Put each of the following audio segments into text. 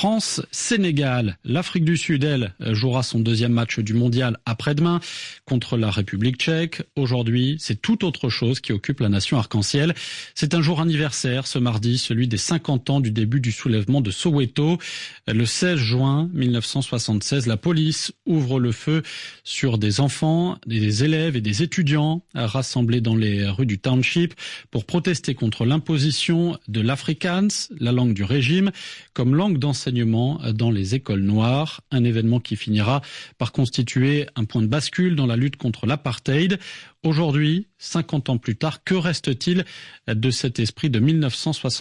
France-Sénégal. L'Afrique du Sud, elle, jouera son deuxième match du mondial après-demain contre la République tchèque. Aujourd'hui, c'est tout autre chose qui occupe la nation arc-en-ciel. C'est un jour anniversaire ce mardi, celui des 50 ans du début du soulèvement de Soweto. Le 16 juin 1976, la police ouvre le feu sur des enfants, des élèves et des étudiants rassemblés dans les rues du township pour protester contre l'imposition de l'Afrikaans, la langue du régime, comme langue d'enseignement dans les écoles noires. Un événement qui finira par constituer un point de bascule dans la lutte contre l'apartheid. Aujourd'hui, 50 ans plus tard, que reste-t-il de cet esprit de 1976 ?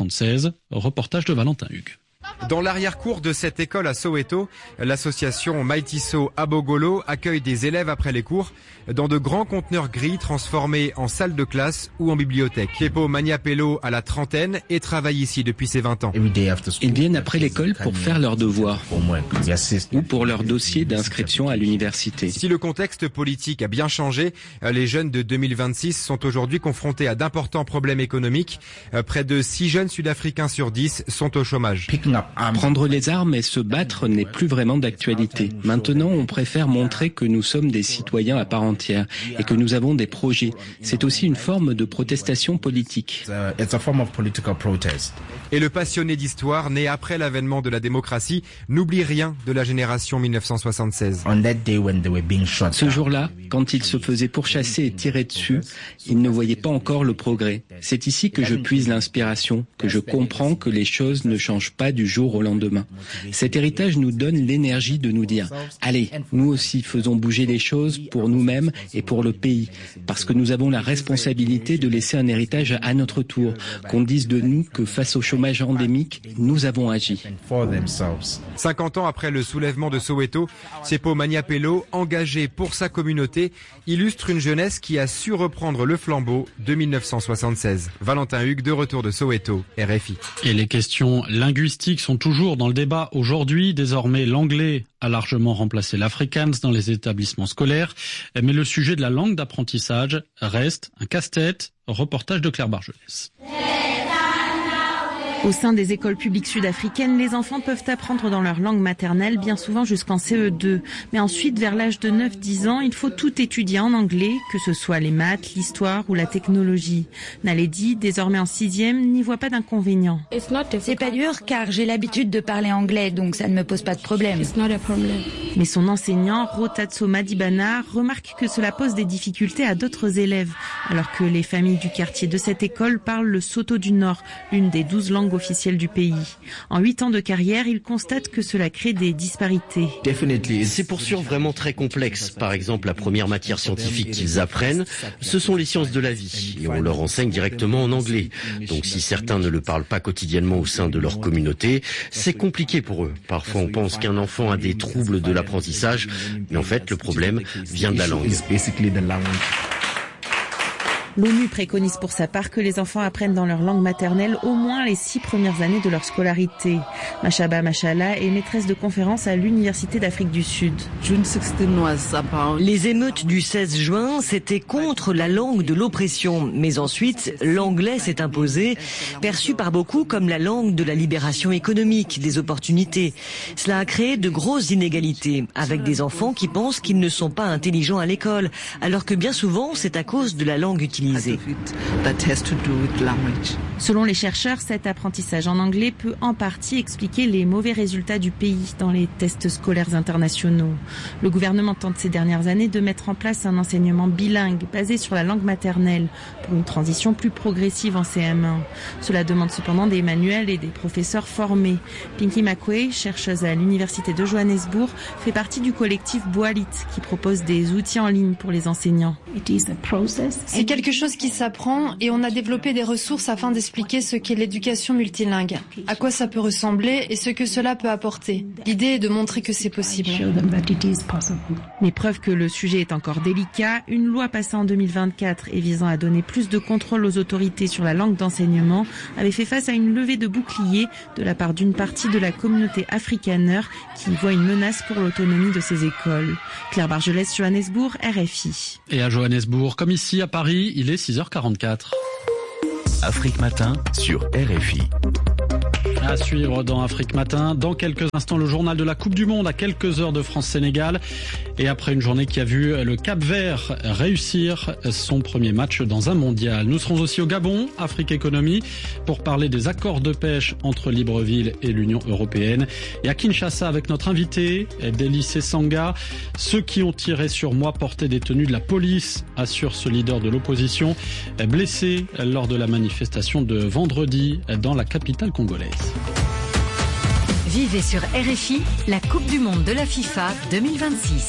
Reportage de Valentin Hugues. Dans l'arrière-cour de cette école à Soweto, l'association Maitiso Abogolo accueille des élèves après les cours dans de grands conteneurs gris transformés en salle de classe ou en bibliothèque. Kepo Maniapelo a la trentaine et travaille ici depuis ses 20 ans. Ils viennent après l'école pour faire leurs devoirs ou pour leur dossier d'inscription à l'université. Si le contexte politique a bien changé, les jeunes de 2026 sont aujourd'hui confrontés à d'importants problèmes économiques. Près de 6 jeunes sud-africains sur 10 sont au chômage. Prendre les armes et se battre n'est plus vraiment d'actualité. Maintenant, on préfère montrer que nous sommes des citoyens à part entière et que nous avons des projets. C'est aussi une forme de protestation politique. Et le passionné d'histoire, né après l'avènement de la démocratie, n'oublie rien de la génération 1976. Ce jour-là, quand ils se faisaient pourchasser et tirer dessus, ils ne voyaient pas encore le progrès. C'est ici que je puise l'inspiration, que je comprends que les choses ne changent pas du jour au lendemain. Cet héritage nous donne l'énergie de nous dire « Allez, nous aussi faisons bouger les choses pour nous-mêmes et pour le pays, parce que nous avons la responsabilité de laisser un héritage à notre tour, qu'on dise de nous que face au chômage endémique, nous avons agi. » 50 ans après le soulèvement de Soweto, Kepo Maniapelo, engagé pour sa communauté, illustre une jeunesse qui a su reprendre le flambeau de 1976. Valentin Hugues, de retour de Soweto, RFI. Et les questions linguistiques sont toujours dans le débat aujourd'hui. Désormais, l'anglais a largement remplacé l'afrikaans dans les établissements scolaires. Mais le sujet de la langue d'apprentissage reste un casse-tête. Reportage de Claire Bargelès. Au sein des écoles publiques sud-africaines, les enfants peuvent apprendre dans leur langue maternelle, bien souvent jusqu'en CE2. Mais ensuite, vers l'âge de 9-10 ans, il faut tout étudier en anglais, que ce soit les maths, l'histoire ou la technologie. Naledi, désormais en 6e, n'y voit pas d'inconvénient. C'est pas dur car j'ai l'habitude de parler anglais, donc ça ne me pose pas de problème. Mais son enseignant, Rotatso Madibana, remarque que cela pose des difficultés à d'autres élèves, alors que les familles du quartier de cette école parlent le Sotho du Nord, l'une des 12 langues officielle du pays. En 8 ans de carrière, il constate que cela crée des disparités. C'est pour sûr vraiment très complexe. Par exemple, la première matière scientifique qu'ils apprennent, ce sont les sciences de la vie. Et on leur enseigne directement en anglais. Donc si certains ne le parlent pas quotidiennement au sein de leur communauté, c'est compliqué pour eux. Parfois on pense qu'un enfant a des troubles de l'apprentissage, mais en fait le problème vient de la langue. L'ONU préconise pour sa part que les enfants apprennent dans leur langue maternelle au moins les 6 premières années de leur scolarité. Mashaba Machala est maîtresse de conférence à l'Université d'Afrique du Sud. Les émeutes du 16 juin, c'était contre la langue de l'oppression. Mais ensuite, l'anglais s'est imposé, perçu par beaucoup comme la langue de la libération économique, des opportunités. Cela a créé de grosses inégalités, avec des enfants qui pensent qu'ils ne sont pas intelligents à l'école, alors que bien souvent, c'est à cause de la langue utilisée. Selon les chercheurs, cet apprentissage en anglais peut en partie expliquer les mauvais résultats du pays dans les tests scolaires internationaux. Le gouvernement tente ces dernières années de mettre en place un enseignement bilingue basé sur la langue maternelle pour une transition plus progressive en CM1. Cela demande cependant des manuels et des professeurs formés. Pinky Makwe, chercheuse à l'Université de Johannesburg, fait partie du collectif Boalit qui propose des outils en ligne pour les enseignants. C'est quelque chose qui s'apprend et on a développé des ressources afin d'expliquer ce qu'est l'éducation multilingue, à quoi ça peut ressembler et ce que cela peut apporter. L'idée est de montrer que c'est possible. Mais preuve que le sujet est encore délicat, une loi passée en 2024 et visant à donner plus de contrôle aux autorités sur la langue d'enseignement avait fait face à une levée de boucliers de la part d'une partie de la communauté afrikaner qui voit une menace pour l'autonomie de ses écoles. Claire Bargelès, Johannesburg, RFI. Et à Johannesburg, comme ici à Paris, il est 6h44. Afrique Matin sur RFI. À suivre dans Afrique Matin. Dans quelques instants, le journal de la Coupe du Monde à quelques heures de France-Sénégal. Et après une journée qui a vu le Cap-Vert réussir son premier match dans un mondial. Nous serons aussi au Gabon, Afrique Économie, pour parler des accords de pêche entre Libreville et l'Union européenne. Et à Kinshasa avec notre invité, Délice Sanga. Ceux qui ont tiré sur moi portaient des tenues de la police, assure ce leader de l'opposition, blessé lors de la manifestation de vendredi dans la capitale congolaise. Vivez sur RFI la Coupe du Monde de la FIFA 2026.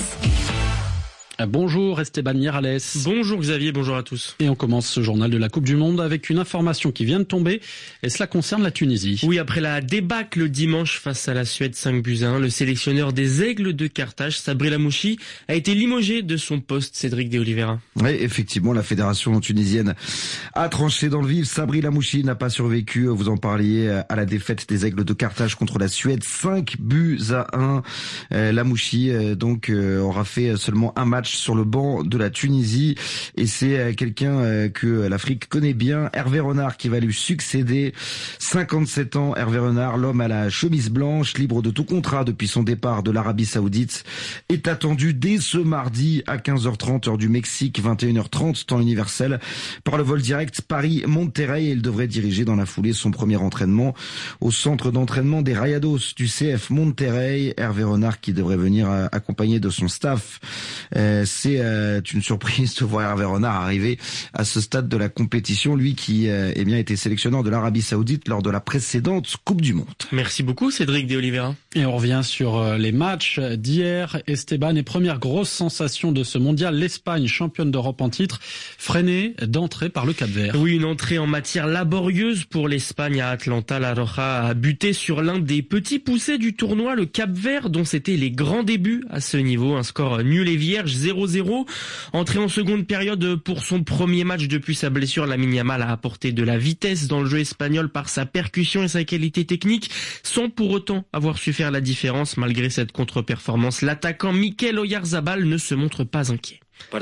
Bonjour Esteban Miralles. Bonjour Xavier, bonjour à tous. Et on commence ce journal de la Coupe du Monde avec une information qui vient de tomber et cela concerne la Tunisie. Oui, après la débâcle dimanche face à la Suède 5-1, le sélectionneur des Aigles de Carthage, Sabri Lamouchi, a été limogé de son poste, Cédric de Oliveira. Oui, effectivement, la fédération tunisienne a tranché dans le vif. Sabri Lamouchi n'a pas survécu, vous en parliez, à la défaite des Aigles de Carthage contre la Suède, 5-1. Lamouchi aura fait seulement un match sur le banc de la Tunisie et c'est quelqu'un que l'Afrique connaît bien, Hervé Renard, qui va lui succéder. 57 ans, Hervé Renard, l'homme à la chemise blanche, libre de tout contrat depuis son départ de l'Arabie Saoudite, est attendu dès ce mardi à 15h30 heure du Mexique, 21h30 temps universel, par le vol direct Paris-Monterrey, et il devrait diriger dans la foulée son premier entraînement au centre d'entraînement des Rayados du CF Monterrey. Hervé Renard qui devrait venir accompagné de son staff. C'est une surprise de voir Hervé Renard arriver à ce stade de la compétition, lui qui était sélectionneur de l'Arabie Saoudite lors de la précédente Coupe du Monde. Merci beaucoup Cédric de Oliveira. Et on revient sur les matchs d'hier, Esteban, et première grosse sensation de ce mondial, l'Espagne, championne d'Europe en titre, freinée d'entrée par le Cap-Vert. Oui, une entrée en matière laborieuse pour l'Espagne à Atlanta. La Roja a buté sur l'un des petits poussés du tournoi, le Cap-Vert, dont c'était les grands débuts à ce niveau. Un score nul et vierge, 0-0. Entré en seconde période pour son premier match depuis sa blessure, Lamine Yamal a apporté de la vitesse dans le jeu espagnol par sa percussion et sa qualité technique, sans pour autant avoir su faire la différence. Malgré cette contre-performance, l'attaquant Mikel Oyarzabal ne se montre pas inquiet.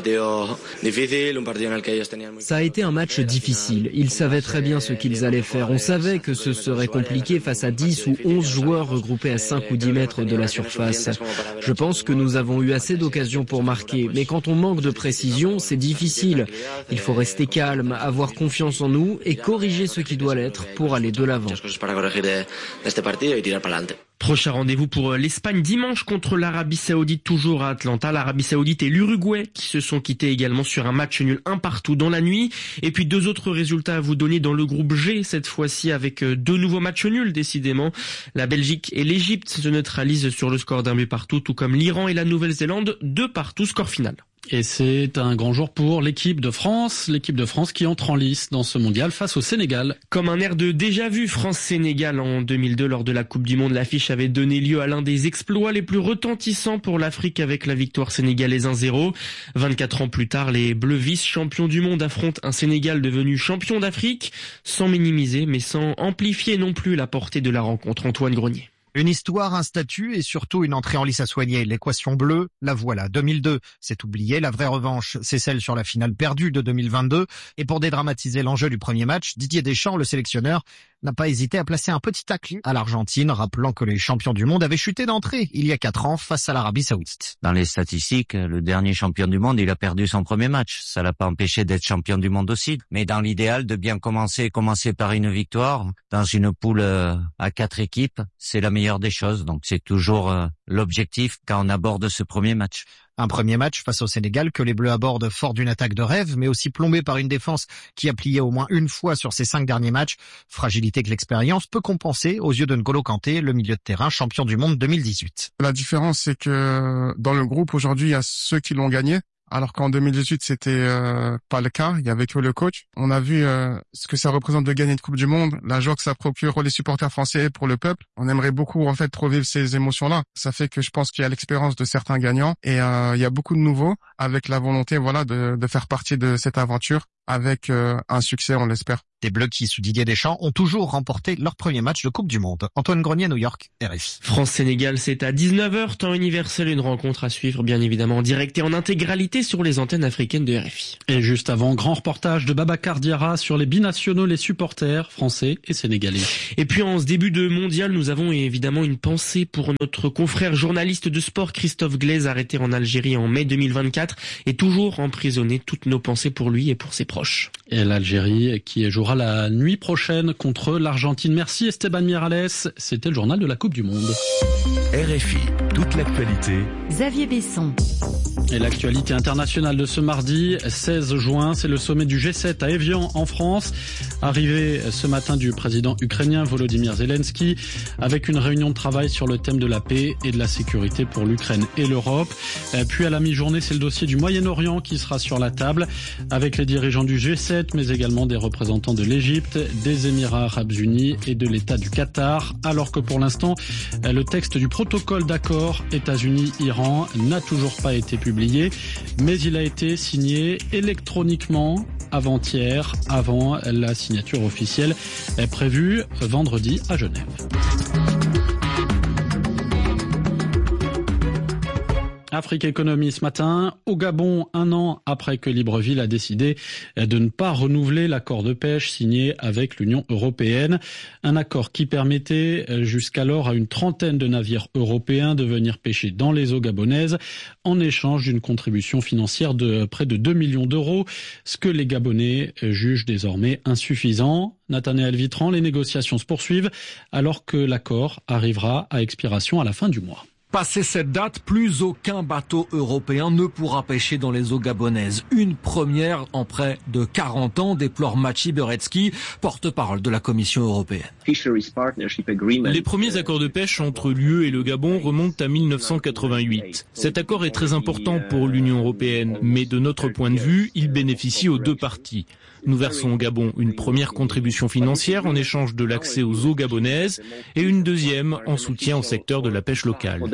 Ça a été un match difficile. Ils savaient très bien ce qu'ils allaient faire. On savait que ce serait compliqué face à 10 ou 11 joueurs regroupés à 5 ou 10 mètres de la surface. Je pense que nous avons eu assez d'occasions pour marquer. Mais quand on manque de précision, c'est difficile. Il faut rester calme, avoir confiance en nous et corriger ce qui doit l'être pour aller de l'avant. Prochain rendez-vous pour l'Espagne dimanche contre l'Arabie Saoudite, toujours à Atlanta. L'Arabie Saoudite et l'Uruguay qui se sont quittés également sur un match nul 1-1 dans la nuit. Et puis 2 autres résultats à vous donner dans le groupe G, cette fois-ci avec 2 nouveaux matchs nuls décidément. La Belgique et l'Égypte se neutralisent sur le score d'un but partout, tout comme l'Iran et la Nouvelle-Zélande, 2-2 score final. Et c'est un grand jour pour l'équipe de France qui entre en lice dans ce mondial face au Sénégal. Comme un air de déjà-vu, France-Sénégal en 2002 lors de la Coupe du Monde, l'affiche avait donné lieu à l'un des exploits les plus retentissants pour l'Afrique avec la victoire sénégalaise 1-0. 24 ans plus tard, les Bleus vice-champions du monde affrontent un Sénégal devenu champion d'Afrique, sans minimiser mais sans amplifier non plus la portée de la rencontre. Antoine Grenier. Une histoire, un statut et surtout une entrée en lice à soigner. L'équation bleue, la voilà. 2002, c'est oublié. La vraie revanche, c'est celle sur la finale perdue de 2022. Et pour dédramatiser l'enjeu du premier match, Didier Deschamps, le sélectionneur, n'a pas hésité à placer un petit tacle à l'Argentine, rappelant que les champions du monde avaient chuté d'entrée il y a 4 ans face à l'Arabie Saoudite. Dans les statistiques, le dernier champion du monde, il a perdu son premier match. Ça l'a pas empêché d'être champion du monde aussi. Mais dans l'idéal, de bien commencer par une victoire dans une poule à 4 équipes, c'est la meilleure des choses. Donc c'est toujours l'objectif quand on aborde ce premier match. Un premier match face au Sénégal que les Bleus abordent fort d'une attaque de rêve, mais aussi plombé par une défense qui a plié au moins une fois sur ses 5 derniers matchs. Fragilité que l'expérience peut compenser aux yeux de N'Golo Kanté, le milieu de terrain champion du monde 2018. La différence, c'est que dans le groupe, aujourd'hui, il y a ceux qui l'ont gagné. Alors qu'en 2018, c'était pas le cas. Il y avait que le coach. On a vu ce que ça représente de gagner une Coupe du Monde, la joie que ça procure pour les supporters français et pour le peuple. On aimerait beaucoup en fait revivre ces émotions-là. Ça fait que je pense qu'il y a l'expérience de certains gagnants et il y a beaucoup de nouveaux avec la volonté de faire partie de cette aventure avec un succès, on l'espère. Des Bleus qui, sous Didier Deschamps, ont toujours remporté leur premier match de Coupe du Monde. Antoine Grenier, New York, RFI. France-Sénégal, c'est à 19h, temps universel, une rencontre à suivre bien évidemment en direct et en intégralité sur les antennes africaines de RFI. Et juste avant, grand reportage de Babacar Diarra sur les binationaux, les supporters français et sénégalais. Et puis en ce début de mondial, nous avons évidemment une pensée pour notre confrère journaliste de sport Christophe Glaise, arrêté en Algérie en mai 2024 et toujours emprisonné. Toutes nos pensées pour lui et pour ses proches. Et l'Algérie qui jouera la nuit prochaine contre l'Argentine. Merci Esteban Miralles, c'était le journal de la Coupe du Monde. RFI, toute l'actualité. Xavier Besson. Et l'actualité internationale de ce mardi 16 juin, c'est le sommet du G7 à Évian en France. Arrivé ce matin du président ukrainien Volodymyr Zelensky avec une réunion de travail sur le thème de la paix et de la sécurité pour l'Ukraine et l'Europe. Puis à la mi-journée, c'est le dossier du Moyen-Orient qui sera sur la table avec les dirigeants du G7 mais également des représentants de l'Égypte, des Émirats Arabes Unis et de l'État du Qatar. Alors que pour l'instant, le texte du protocole d'accord États-Unis-Iran n'a toujours pas été publié, mais il a été signé électroniquement avant-hier, avant la signature officielle prévue vendredi à Genève. Afrique Économie ce matin, au Gabon, 1 an après que Libreville a décidé de ne pas renouveler l'accord de pêche signé avec l'Union européenne. Un accord qui permettait jusqu'alors à une trentaine de navires européens de venir pêcher dans les eaux gabonaises en échange d'une contribution financière de près de 2 millions d'euros, ce que les Gabonais jugent désormais insuffisant. Nathanaël Vitran, les négociations se poursuivent alors que l'accord arrivera à expiration à la fin du mois. Passé cette date, plus aucun bateau européen ne pourra pêcher dans les eaux gabonaises. Une première en près de 40 ans, déplore Machi Beretsky, porte-parole de la Commission européenne. Les premiers accords de pêche entre l'UE et le Gabon remontent à 1988. Cet accord est très important pour l'Union européenne, mais de notre point de vue, il bénéficie aux deux parties. Nous versons au Gabon une première contribution financière en échange de l'accès aux eaux gabonaises et une deuxième en soutien au secteur de la pêche locale.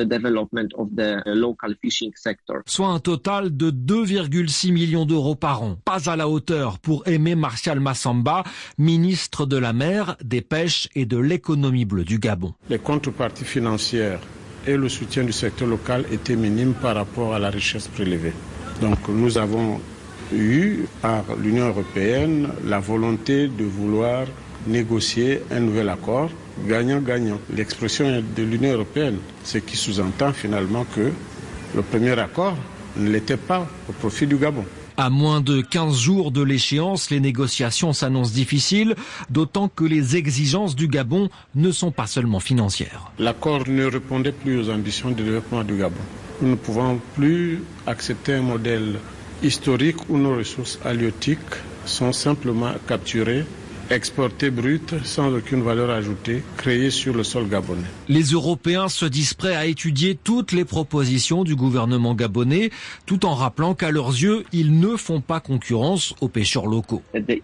Soit un total de 2,6 millions d'euros par an. Pas à la hauteur pour Aimé Martial Massamba, ministre de la mer, des pêches et de l'économie bleue du Gabon. Les contreparties financières et le soutien du secteur local étaient minimes par rapport à la richesse prélevée. Donc nous avons eu par l'Union européenne la volonté de vouloir négocier un nouvel accord gagnant-gagnant. L'expression est de l'Union européenne, ce qui sous-entend finalement que le premier accord ne l'était pas au profit du Gabon. À moins de 15 jours de l'échéance, les négociations s'annoncent difficiles, d'autant que les exigences du Gabon ne sont pas seulement financières. L'accord ne répondait plus aux ambitions de développement du Gabon. Nous ne pouvons plus accepter un modèle historique où nos ressources halieutiques sont simplement capturées, exportées brutes sans aucune valeur ajoutée, créées sur le sol gabonais. Les Européens se disent prêts à étudier toutes les propositions du gouvernement gabonais, tout en rappelant qu'à leurs yeux, ils ne font pas concurrence aux pêcheurs locaux.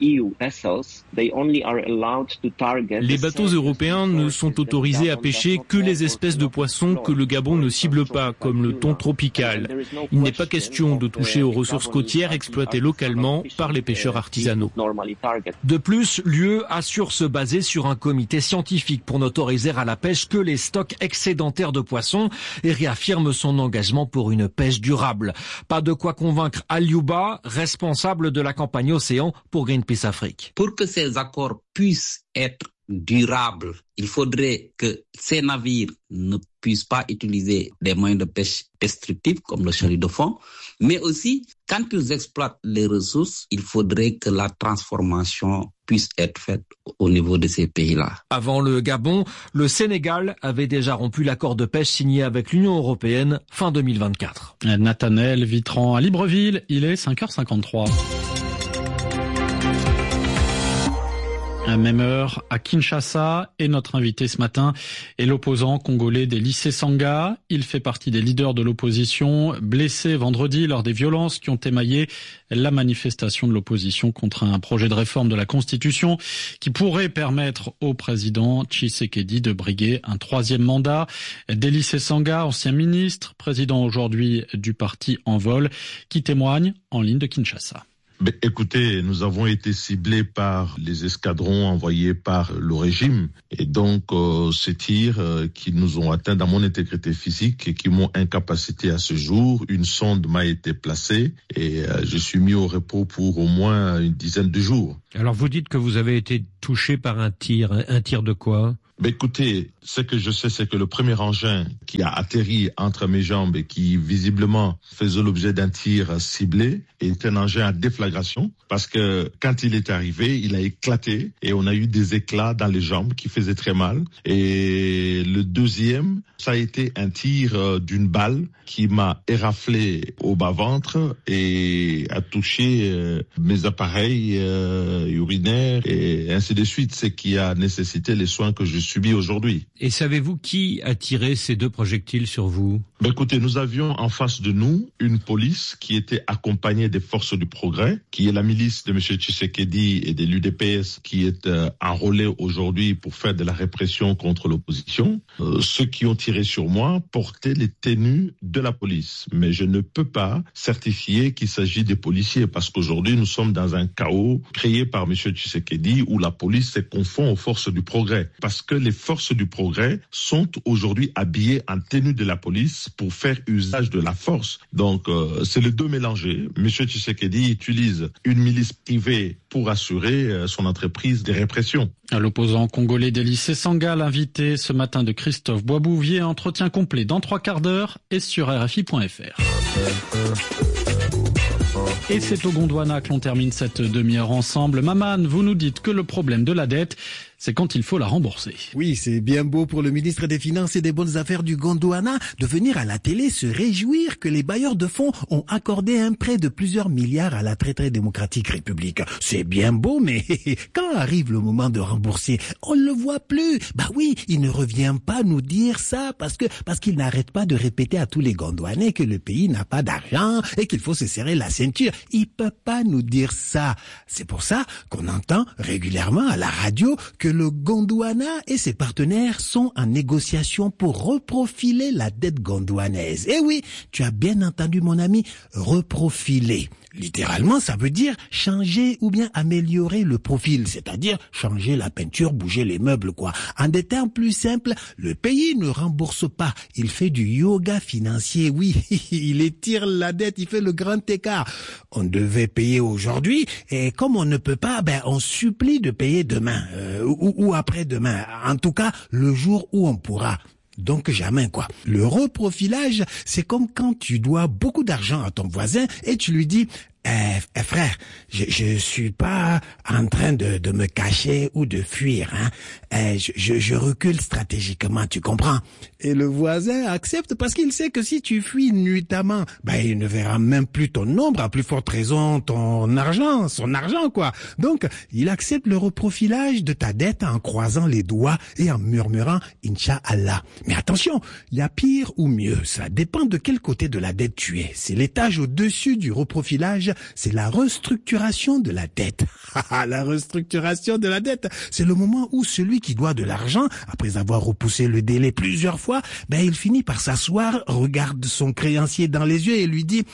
Les bateaux européens ne sont autorisés à pêcher que les espèces de poissons que le Gabon ne cible pas, comme le thon tropical. Il n'est pas question de toucher aux ressources côtières exploitées localement par les pêcheurs artisanaux. De plus, l'UE assure se baser sur un comité scientifique pour n'autoriser à la pêche que les stocks excédentaires de poissons et réaffirme son engagement pour une pêche durable. Pas de quoi convaincre Aliouba, responsable de la campagne Océan pour Greenpeace Afrique. Pour que ces accords puissent être durables, il faudrait que ces navires ne puissent pas utiliser des moyens de pêche destructifs comme le chalut de fond, mais aussi, quand ils exploitent les ressources, il faudrait que la transformation puisse être faite au niveau de ces pays-là. Avant le Gabon, le Sénégal avait déjà rompu l'accord de pêche signé avec l'Union européenne fin 2024. Nathanaël Vitran à Libreville, il est 5h53. À même heure, à Kinshasa, et notre invité ce matin est l'opposant congolais des lycées Sanga. Il fait partie des leaders de l'opposition, blessé vendredi lors des violences qui ont émaillé la manifestation de l'opposition contre un projet de réforme de la Constitution qui pourrait permettre au président Tshisekedi de briguer un 3e mandat. Des lycées Sanga, ancien ministre, président aujourd'hui du parti En Vol, qui témoigne en ligne de Kinshasa. Écoutez, nous avons été ciblés par les escadrons envoyés par le régime. Et donc, ces tirs qui nous ont atteints dans mon intégrité physique et qui m'ont incapacité à ce jour, une sonde m'a été placée et je suis mis au repos pour au moins une dizaine de jours. Alors vous dites que vous avez été touché par un tir de quoi ? Écoutez, ce que je sais, c'est que le premier engin qui a atterri entre mes jambes et qui visiblement faisait l'objet d'un tir ciblé est un engin à déflagration parce que quand il est arrivé, il a éclaté et on a eu des éclats dans les jambes qui faisaient très mal. Et le deuxième, ça a été un tir d'une balle qui m'a éraflé au bas-ventre et a touché mes appareils urinaires et ainsi de suite, ce qui a nécessité les soins que je subis aujourd'hui. Et savez-vous qui a tiré ces 2 projectiles sur vous ? Écoutez, nous avions en face de nous une police qui était accompagnée des forces du progrès, qui est la milice de M. Tshisekedi et de l'UDPS qui est enrôlée aujourd'hui pour faire de la répression contre l'opposition. Ceux qui ont tiré sur moi portaient les tenues de la police. Mais je ne peux pas certifier qu'il s'agit des policiers parce qu'aujourd'hui nous sommes dans un chaos créé par M. Tshisekedi où la police se confond aux forces du progrès. Parce que les forces du progrès sont aujourd'hui habillées en tenue de la police pour faire usage de la force. Donc, c'est les deux mélangés. M. Tshisekedi utilise une milice privée pour assurer son entreprise de répression. L'opposant congolais Délice Sangha, l'invité ce matin de Christophe Boisbouvier, entretien complet dans 3 quarts d'heure et sur RFI.fr. Et c'est au Gondwana que l'on termine cette demi-heure ensemble. Maman, vous nous dites que le problème de la dette, c'est quand il faut la rembourser. Oui, c'est bien beau pour le ministre des Finances et des Bonnes Affaires du Gondwana de venir à la télé se réjouir que les bailleurs de fonds ont accordé un prêt de plusieurs milliards à la très démocratique République. C'est bien beau, mais quand arrive le moment de rembourser, on ne le voit plus. Bah oui, il ne revient pas nous dire ça parce qu'il n'arrête pas de répéter à tous les Gondwanais que le pays n'a pas d'argent et qu'il faut se serrer la ceinture. Il peut pas nous dire ça. C'est pour ça qu'on entend régulièrement à la radio que le Gondwana et ses partenaires sont en négociation pour reprofiler la dette gondwanaise. Eh oui, tu as bien entendu mon ami, reprofiler. Littéralement, ça veut dire changer ou bien améliorer le profil, c'est-à-dire changer la peinture, bouger les meubles, quoi. En des termes plus simples, le pays ne rembourse pas, il fait du yoga financier, oui, il étire la dette, il fait le grand écart. On devait payer aujourd'hui, et comme on ne peut pas, on supplie de payer demain, ou après-demain, en tout cas, le jour où on pourra. Donc jamais, quoi. Le reprofilage, c'est comme quand tu dois beaucoup d'argent à ton voisin et tu lui dis frère, je suis pas en train de me cacher ou de fuir, hein. Je recule stratégiquement, tu comprends? Et le voisin accepte parce qu'il sait que si tu fuis nuitamment, il ne verra même plus ton ombre, à plus forte raison son argent, quoi. Donc, il accepte le reprofilage de ta dette en croisant les doigts et en murmurant Inch'Allah. Mais attention, il y a pire ou mieux, ça dépend de quel côté de la dette tu es. C'est l'étage au-dessus du reprofilage, c'est la restructuration de la dette. La restructuration de la dette, c'est le moment où celui qui doit de l'argent, après avoir repoussé le délai plusieurs fois, il finit par s'asseoir, regarde son créancier dans les yeux et lui dit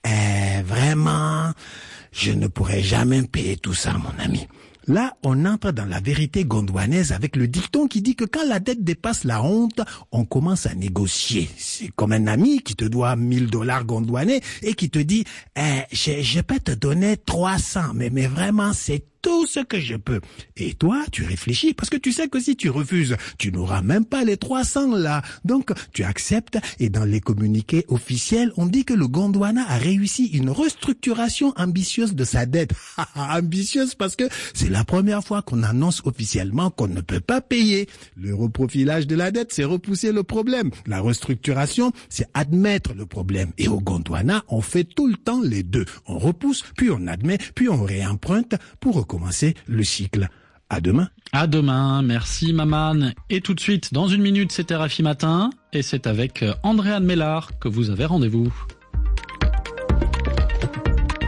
vraiment, je ne pourrai jamais payer tout ça, mon ami. Là, on entre dans la vérité gondwanaise avec le dicton qui dit que quand la dette dépasse la honte, on commence à négocier. C'est comme un ami qui te doit $1000 gondwanais et qui te dit je peux te donner 300, mais vraiment c'est tout ce que je peux. Et toi, tu réfléchis parce que tu sais que si tu refuses, tu n'auras même pas les 300 là. Donc, tu acceptes et dans les communiqués officiels, on dit que le Gondwana a réussi une restructuration ambitieuse de sa dette. Ambitieuse parce que c'est la première fois qu'on annonce officiellement qu'on ne peut pas payer. Le reprofilage de la dette, c'est repousser le problème. La restructuration, c'est admettre le problème. Et au Gondwana, on fait tout le temps les deux. On repousse, puis on admet, puis on réemprunte pour recommencer le cycle. À demain. À demain. Merci, Maman. Et tout de suite, dans une minute, c'est RFI Matin. Et c'est avec Andréane Mélard que vous avez rendez-vous.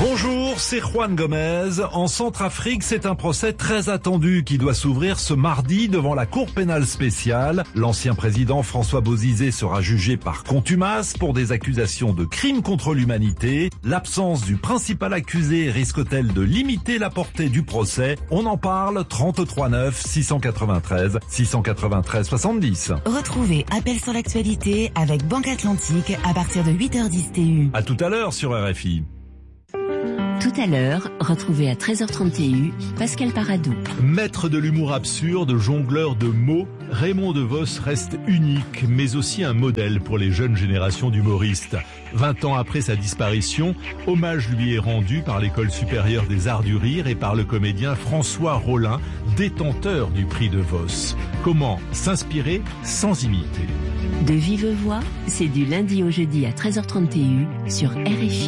Bonjour, c'est Juan Gomez. En Centrafrique, c'est un procès très attendu qui doit s'ouvrir ce mardi devant la Cour pénale spéciale. L'ancien président François Bozizé sera jugé par contumace pour des accusations de crimes contre l'humanité. L'absence du principal accusé risque-t-elle de limiter la portée du procès? On en parle 33 9 693 693 70. Retrouvez Appel sur l'actualité avec Banque Atlantique à partir de 8h10 TU. À tout à l'heure sur RFI. Tout à l'heure, retrouvez à 13h30 TU Pascal Paradou. Maître de l'humour absurde, jongleur de mots, Raymond DeVos reste unique, mais aussi un modèle pour les jeunes générations d'humoristes. 20 ans après sa disparition, hommage lui est rendu par l'École supérieure des arts du rire et par le comédien François Rollin, détenteur du prix DeVos. Comment s'inspirer sans imiter? De vive voix, c'est du lundi au jeudi à 13h30 TU sur RFI.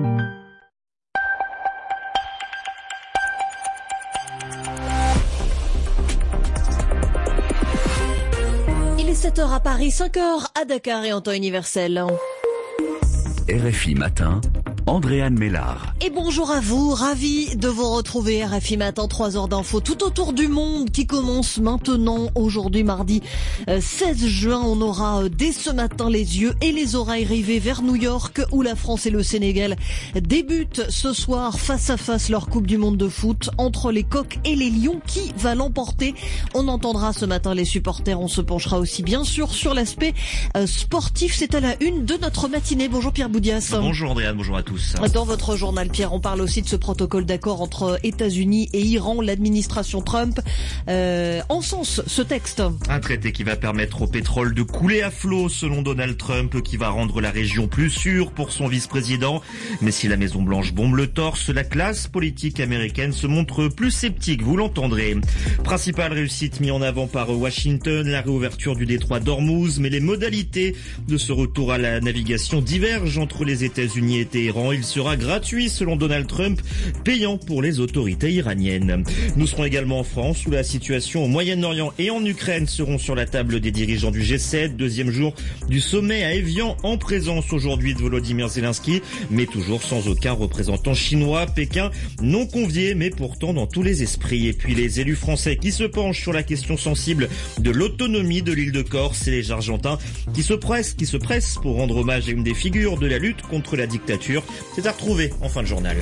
Il est 7h à Paris, 5h à Dakar et en temps universel. RFI Matin, Andréane Mélard. Et bonjour à vous, ravi de vous retrouver. RFI Matin, 3 heures d'infos tout autour du monde qui commence maintenant. Aujourd'hui, mardi 16 juin, on aura dès ce matin les yeux et les oreilles rivés vers New York où la France et le Sénégal débutent ce soir face à face leur Coupe du Monde de foot entre les Coqs et les Lions. Qui va l'emporter? On entendra ce matin les supporters. On se penchera aussi bien sûr sur l'aspect sportif. C'est à la une de notre matinée. Bonjour Pierre Boudias. Bonjour Andréane, bonjour à tous. Dans votre journal, Pierre, on parle aussi de ce protocole d'accord entre États-Unis et Iran. L'administration Trump encense ce texte. Un traité qui va permettre au pétrole de couler à flot, selon Donald Trump, qui va rendre la région plus sûre pour son vice-président. Mais si la Maison-Blanche bombe le torse, la classe politique américaine se montre plus sceptique, vous l'entendrez. Principale réussite mise en avant par Washington, la réouverture du détroit d'Ormuz, mais les modalités de ce retour à la navigation divergent entre les États-Unis et Téhéran. Il sera gratuit selon Donald Trump, payant pour les autorités iraniennes. Nous serons également en France où la situation au Moyen-Orient et en Ukraine seront sur la table des dirigeants du G7, deuxième jour du sommet à Évian en présence aujourd'hui de Volodymyr Zelensky, mais toujours sans aucun représentant chinois. Pékin non convié mais pourtant dans tous les esprits. Et puis les élus français qui se penchent sur la question sensible de l'autonomie de l'île de Corse et les Argentins qui se pressent pour rendre hommage à une des figures de la lutte contre la dictature. C'est à retrouver en fin de journal.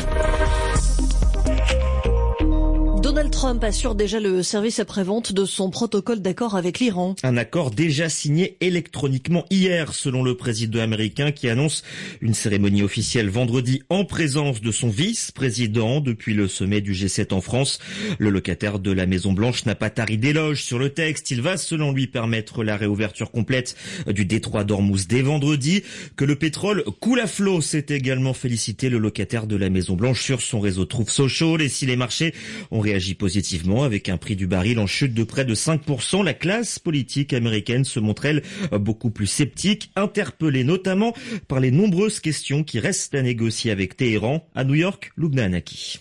Donald Trump assure déjà le service après-vente de son protocole d'accord avec l'Iran. Un accord déjà signé électroniquement hier, selon le président américain qui annonce une cérémonie officielle vendredi en présence de son vice-président depuis le sommet du G7 en France. Le locataire de la Maison-Blanche n'a pas tari d'éloges sur le texte. Il va, selon lui, permettre la réouverture complète du détroit d'Ormuz dès vendredi. Que le pétrole coule à flot, s'est également félicité le locataire de la Maison-Blanche sur son réseau Truth Social. Et si les marchés ont réagi positivement avec un prix du baril en chute de près de 5%, la classe politique américaine se montre, elle, beaucoup plus sceptique, interpellée notamment par les nombreuses questions qui restent à négocier avec Téhéran. À New York, Lubna Anaki.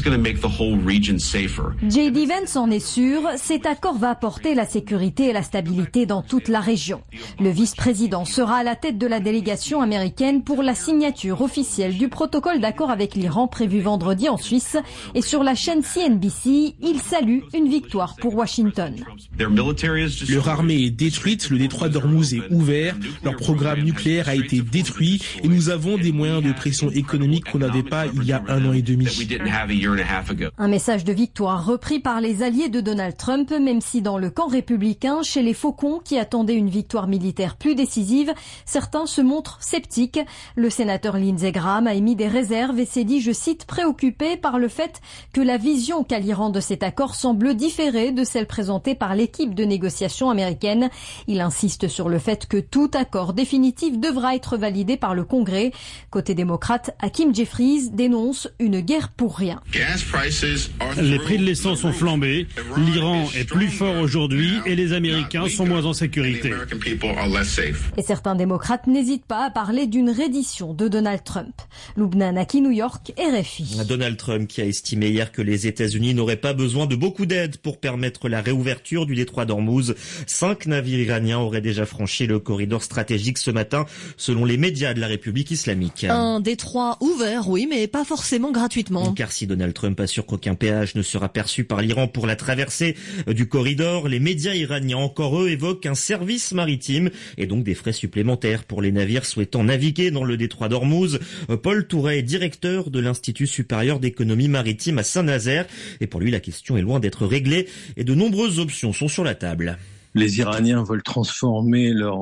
J.D. Vance en est sûr, cet accord va apporter la sécurité et la stabilité dans toute la région. Le vice-président sera à la tête de la délégation américaine pour la signature officielle du protocole d'accord avec l'Iran prévu vendredi en Suisse. Et sur la chaîne CNBC, il salue une victoire pour Washington. Leur armée est détruite, le détroit d'Ormuz est ouvert, leur programme nucléaire a été détruit et nous avons des moyens de pression économique qu'on n'avait pas il y a 1 an et demi. Un message de victoire repris par les alliés de Donald Trump, même si dans le camp républicain, chez les faucons qui attendaient une victoire militaire plus décisive, certains se montrent sceptiques. Le sénateur Lindsey Graham a émis des réserves et s'est dit, je cite, préoccupé par le fait que la vision qu'a l'Iran de cet accord semble différer de celle présentée par l'équipe de négociation américaine. Il insiste sur le fait que tout accord définitif devra être validé par le Congrès. Côté démocrate, Hakeem Jeffries dénonce une guerre pour rien. israélien. Les prix de l'essence ont flambé, l'Iran est plus fort aujourd'hui et les Américains sont moins en sécurité. Et certains démocrates n'hésitent pas à parler d'une reddition de Donald Trump. Lubna Naki, New York, RFI. Donald Trump qui a estimé hier que les États-Unis n'auraient pas besoin de beaucoup d'aide pour permettre la réouverture du détroit d'Ormuz. 5 navires iraniens auraient déjà franchi le corridor stratégique ce matin, selon les médias de la République islamique. Un détroit ouvert, oui, mais pas forcément gratuitement. Car si Donald Trump assure qu'aucun péage ne sera perçu par l'Iran pour la traversée du corridor, les médias iraniens, encore eux, évoquent un service maritime et donc des frais supplémentaires pour les navires souhaitant naviguer dans le détroit d'Ormuz. Paul Touret est directeur de l'Institut supérieur d'économie maritime à Saint-Nazaire et pour lui la question est loin d'être réglée et de nombreuses options sont sur la table. Les Iraniens veulent transformer leur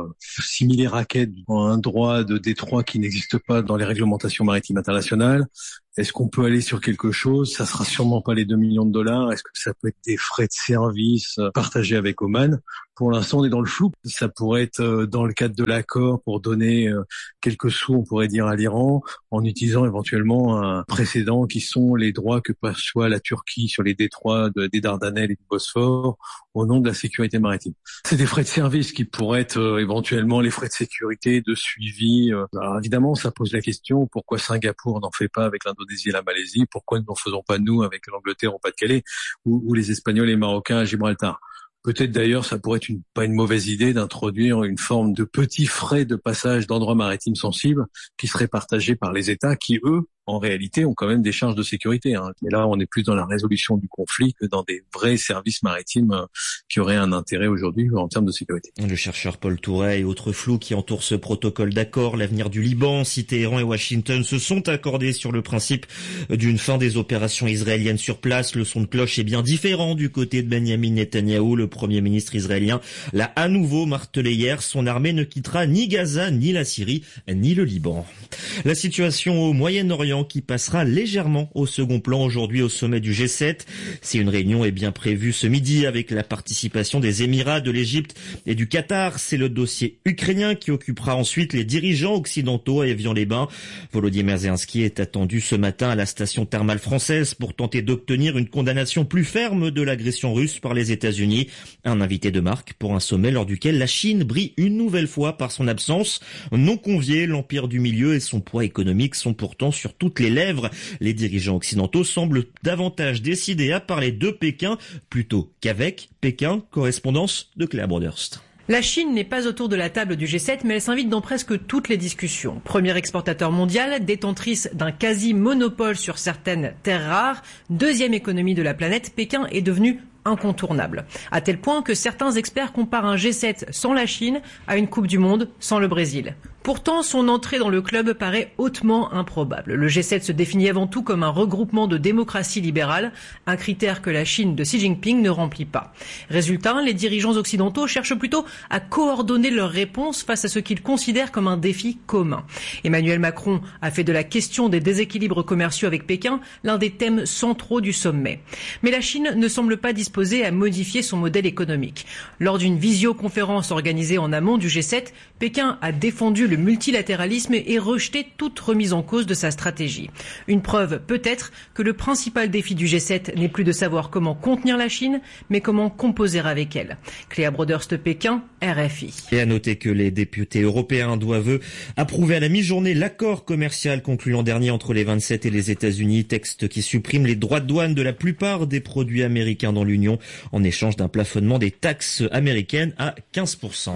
simili raquette en un droit de détroit qui n'existe pas dans les réglementations maritimes internationales. Est-ce qu'on peut aller sur quelque chose? Ça sera sûrement pas les 2 millions de dollars. Est-ce que ça peut être des frais de service partagés avec Oman? Pour l'instant, on est dans le flou. Ça pourrait être dans le cadre de l'accord pour donner quelques sous, on pourrait dire, à l'Iran, en utilisant éventuellement un précédent qui sont les droits que perçoit la Turquie sur les détroits des Dardanelles et du Bosphore au nom de la sécurité maritime. C'est des frais de service qui pourraient être éventuellement les frais de sécurité, de suivi. Alors évidemment, ça pose la question, pourquoi Singapour n'en fait pas avec l'Indonésie et la Malaisie? Pourquoi ne n'en faisons pas nous avec l'Angleterre au Pas-de-Calais ou les Espagnols et les Marocains à Gibraltar? Peut-être d'ailleurs, ça pourrait être pas une mauvaise idée d'introduire une forme de petits frais de passage d'endroits maritimes sensibles qui seraient partagés par les États qui, eux, en réalité, ont quand même des charges de sécurité. Et là, on est plus dans la résolution du conflit que dans des vrais services maritimes qui auraient un intérêt aujourd'hui en termes de sécurité. Le chercheur Paul Touret et autres flous qui entourent ce protocole d'accord, l'avenir du Liban, si Téhéran et Washington se sont accordés sur le principe d'une fin des opérations israéliennes sur place, le son de cloche est bien différent du côté de Benyamin Netanyahou. Le Premier ministre israélien l'a à nouveau martelé hier, son armée ne quittera ni Gaza, ni la Syrie, ni le Liban. La situation au Moyen-Orient qui passera légèrement au second plan aujourd'hui au sommet du G7. Si une réunion est bien prévue ce midi avec la participation des Émirats, de l'Égypte et du Qatar, c'est le dossier ukrainien qui occupera ensuite les dirigeants occidentaux à Évian-les-Bains. Volodymyr Zelensky est attendu ce matin à la station thermale française pour tenter d'obtenir une condamnation plus ferme de l'agression russe par les États-Unis. Un invité de marque pour un sommet lors duquel la Chine brille une nouvelle fois par son absence. Non convié, l'empire du milieu et son poids économique sont pourtant sur toutes les lèvres. Les dirigeants occidentaux semblent davantage décidés à parler de Pékin plutôt qu'avec Pékin. Correspondance de Claire Broderst. La Chine n'est pas autour de la table du G7, mais elle s'invite dans presque toutes les discussions. Premier exportateur mondial, détentrice d'un quasi-monopole sur certaines terres rares, deuxième économie de la planète, Pékin est devenu incontournable. À tel point que certains experts comparent un G7 sans la Chine à une Coupe du Monde sans le Brésil. Pourtant, son entrée dans le club paraît hautement improbable. Le G7 se définit avant tout comme un regroupement de démocraties libérales, un critère que la Chine de Xi Jinping ne remplit pas. Résultat, les dirigeants occidentaux cherchent plutôt à coordonner leurs réponses face à ce qu'ils considèrent comme un défi commun. Emmanuel Macron a fait de la question des déséquilibres commerciaux avec Pékin l'un des thèmes centraux du sommet. Mais la Chine ne semble pas disposée à modifier son modèle économique. Lors d'une visioconférence organisée en amont du G7, Pékin a défendu le multilatéralisme et rejeté toute remise en cause de sa stratégie. Une preuve peut-être que le principal défi du G7 n'est plus de savoir comment contenir la Chine, mais comment composer avec elle. Cléa Broderst, Pékin, RFI. Et à noter que les députés européens doivent approuver à la mi-journée l'accord commercial conclu l'an dernier entre les 27 et les États-Unis, texte qui supprime les droits de douane de la plupart des produits américains dans l'Union en échange d'un plafonnement des taxes américaines à 15%.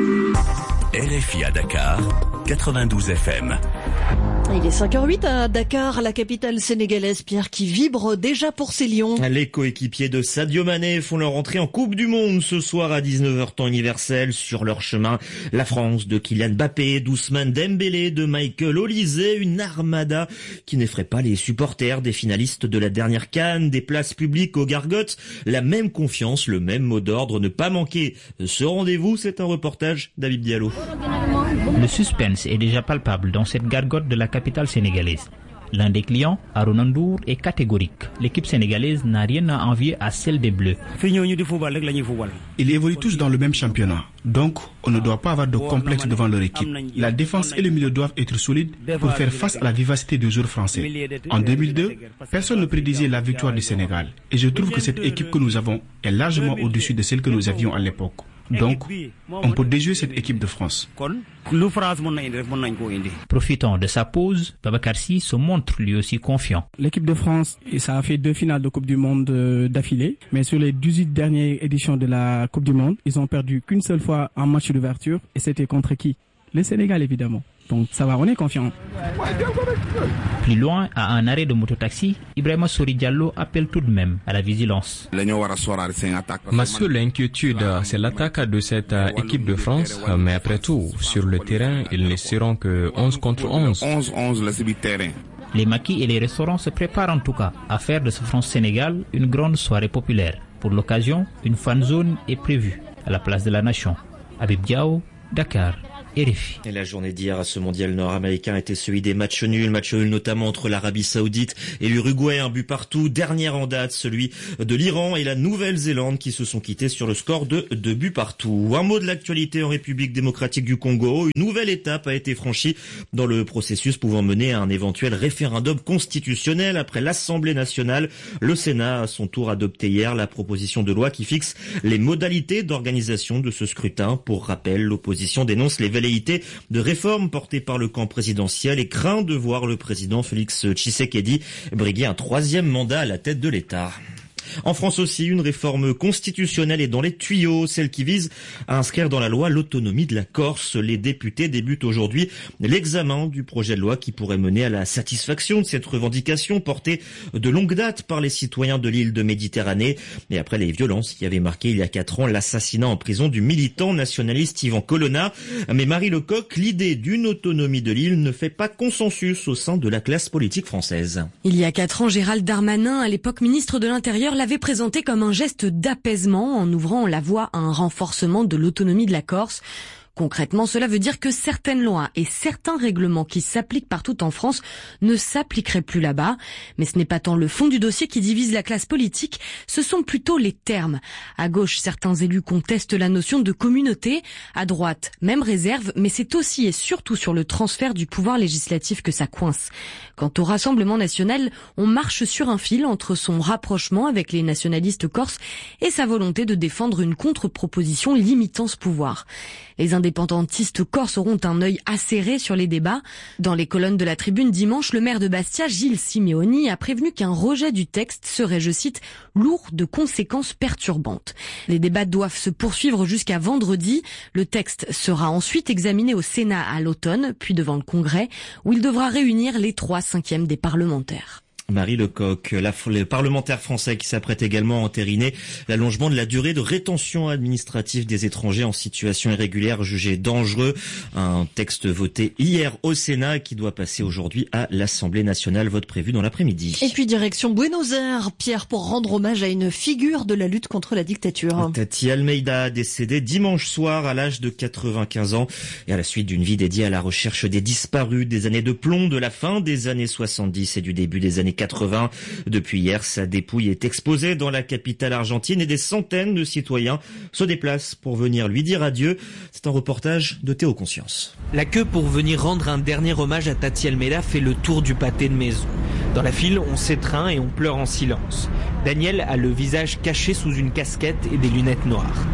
RFI à Dakar, 92 FM. Il est 5h08 à Dakar, la capitale sénégalaise, Pierre, qui vibre déjà pour ses Lions. Les coéquipiers de Sadio Mané font leur entrée en Coupe du Monde ce soir à 19h temps universel. Sur leur chemin, la France de Kylian Mbappé, d'Ousmane Dembélé, de Michael Olise, une armada qui n'effraie pas les supporters des finalistes de la dernière CAN, des places publiques aux Gargotes. La même confiance, le même mot d'ordre, ne pas manquer ce rendez-vous. C'est un reportage d'Habib Diallo. Le suspense est déjà palpable dans cette gargote de la capitale sénégalaise. L'un des clients, Aruna Ndour, est catégorique. L'équipe sénégalaise n'a rien à envier à celle des Bleus. Ils évoluent tous dans le même championnat. Donc, on ne doit pas avoir de complexe devant leur équipe. La défense et le milieu doivent être solides pour faire face à la vivacité des joueurs français. En 2002, personne ne prédisait la victoire du Sénégal. Et je trouve que cette équipe que nous avons est largement au-dessus de celle que nous avions à l'époque. Donc, on peut déjouer cette équipe de France. Profitant de sa pause, Babacar Sy se montre lui aussi confiant. L'équipe de France, ça a fait 2 finales de Coupe du Monde d'affilée. Mais sur les 18 dernières éditions de la Coupe du Monde, ils ont perdu qu'une seule fois en match d'ouverture. Et c'était contre qui? Le Sénégal, évidemment. Donc ça va, on est confiant. Plus loin, à un arrêt de mototaxi, Ibrahima Sori Diallo appelle tout de même à la vigilance. Ma seule inquiétude, c'est l'attaque de cette équipe de France. Mais après tout, sur le terrain, ils ne seront que 11 contre 11. Les maquis et les restaurants se préparent en tout cas à faire de ce France-Sénégal une grande soirée populaire. Pour l'occasion, une fan zone est prévue à la place de la Nation. Habib Diao, Dakar. Et la journée d'hier à ce mondial nord-américain était celui des matchs nuls notamment entre l'Arabie Saoudite et l'Uruguay, un but partout. Dernier en date, celui de l'Iran et la Nouvelle-Zélande qui se sont quittés sur le score de 2 buts partout. Un mot de l'actualité en République démocratique du Congo. Une nouvelle étape a été franchie dans le processus pouvant mener à un éventuel référendum constitutionnel après l'Assemblée nationale. Le Sénat, à son tour, adopté hier la proposition de loi qui fixe les modalités d'organisation de ce scrutin. Pour rappel, l'opposition dénonce les velléités de réforme portée par le camp présidentiel et craint de voir le président Félix Tshisekedi briguer un 3e mandat à la tête de l'État. En France aussi, une réforme constitutionnelle est dans les tuyaux, celle qui vise à inscrire dans la loi l'autonomie de la Corse. Les députés débutent aujourd'hui l'examen du projet de loi qui pourrait mener à la satisfaction de cette revendication portée de longue date par les citoyens de l'île de Méditerranée. Et après les violences qui avaient marqué il y a 4 ans l'assassinat en prison du militant nationaliste Yvan Colonna. Mais Marie Lecoq, l'idée d'une autonomie de l'île ne fait pas consensus au sein de la classe politique française. Il y a 4 ans, Gérald Darmanin, à l'époque ministre de l'Intérieur, l'avait présenté comme un geste d'apaisement en ouvrant la voie à un renforcement de l'autonomie de la Corse. Concrètement, cela veut dire que certaines lois et certains règlements qui s'appliquent partout en France ne s'appliqueraient plus là-bas. Mais ce n'est pas tant le fond du dossier qui divise la classe politique, ce sont plutôt les termes. À gauche, certains élus contestent la notion de communauté. À droite, même réserve, mais c'est aussi et surtout sur le transfert du pouvoir législatif que ça coince. Quant au Rassemblement national, on marche sur un fil entre son rapprochement avec les nationalistes corses et sa volonté de défendre une contre-proposition limitant ce pouvoir. Les indépendantistes corses auront un œil acéré sur les débats. Dans les colonnes de la Tribune dimanche, le maire de Bastia, Gilles Simeoni, a prévenu qu'un rejet du texte serait, je cite, lourd de conséquences perturbantes. Les débats doivent se poursuivre jusqu'à vendredi. Le texte sera ensuite examiné au Sénat à l'automne, puis devant le Congrès, où il devra réunir les 3/5 des parlementaires. Marie Lecoq, le parlementaire français qui s'apprête également à entériner l'allongement de la durée de rétention administrative des étrangers en situation irrégulière jugés dangereux. Un texte voté hier au Sénat qui doit passer aujourd'hui à l'Assemblée nationale, vote prévu dans l'après-midi. Et puis direction Buenos Aires, Pierre, pour rendre hommage à une figure de la lutte contre la dictature. Tati Almeida, décédée dimanche soir à l'âge de 95 ans et à la suite d'une vie dédiée à la recherche des disparus des années de plomb de la fin des années 70 et du début des années 80. Depuis hier, sa dépouille est exposée dans la capitale argentine et des centaines de citoyens se déplacent pour venir lui dire adieu. C'est un reportage de Théo Conscience. La queue pour venir rendre un dernier hommage à Tati Almeida fait le tour du pâté de maison. Dans la file, on s'étreint et on pleure en silence. Daniel a le visage caché sous une casquette et des lunettes noires.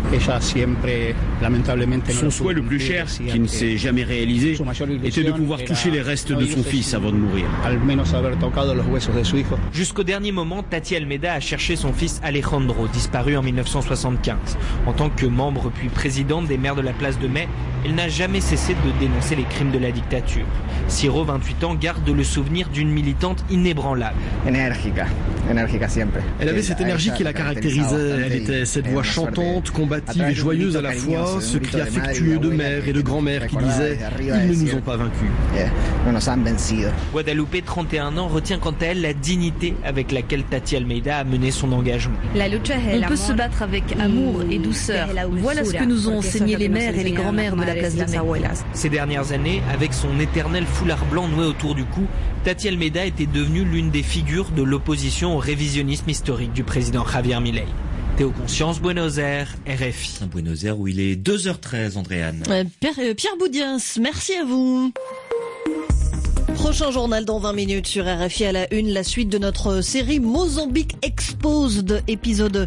Son souhait le plus cher, qui ne s'est jamais réalisé, était de pouvoir toucher les restes de son fils avant de mourir. Jusqu'au dernier moment, Tati Almeida a cherché son fils Alejandro, disparu en 1975. En tant que membre puis présidente des maires de la place de Mai, elle n'a jamais cessé de dénoncer les crimes de la dictature. Siro, 28 ans, garde le souvenir d'une militante inébranlable inébranlable. Elle avait cette énergie qui la caractérisait. Elle était cette voix chantante, combative et joyeuse à la fois, ce cri affectueux de mère et de grand-mère qui disait « Ils ne nous ont pas vaincus ». Guadalupe, 31 ans, retient quant à elle la dignité avec laquelle Tati Almeida a mené son engagement. On peut se battre avec amour et douceur. Voilà ce que nous ont enseigné les mères et les grands-mères de la place de Mexico. Ces dernières années, avec son éternel foulard blanc noué autour du cou, Tati Almeida était devenue l'une des figures de l'opposition au révisionnisme historique du président Javier Milei. Théo Conscience, Buenos Aires, RFI. Buenos Aires où il est 2h13, Andréane. Pierre Boudiens, merci à vous. Prochain journal dans 20 minutes sur RFI à la une, la suite de notre série Mozambique Exposed, épisode